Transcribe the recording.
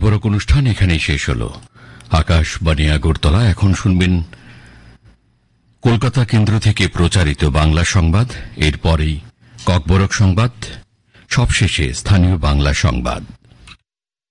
ককবরক অনুষ্ঠান এখানেই শেষ হল। আকাশবাণী আগরতলা। এখন শুনবেন কলকাতা কেন্দ্র থেকে প্রচারিত বাংলা সংবাদ। এরপরেই ককবরক সংবাদ, সবশেষে স্থানীয় বাংলা সংবাদ।